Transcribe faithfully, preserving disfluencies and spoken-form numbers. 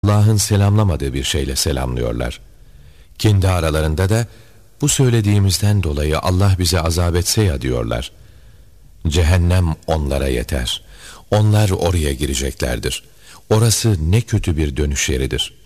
Allah'ın selamlamadığı bir şeyle selamlıyorlar. Kendi aralarında da bu söylediğimizden dolayı Allah bize azap etse ya diyorlar. Cehennem onlara yeter. Onlar oraya gireceklerdir. Orası ne kötü bir dönüş yeridir.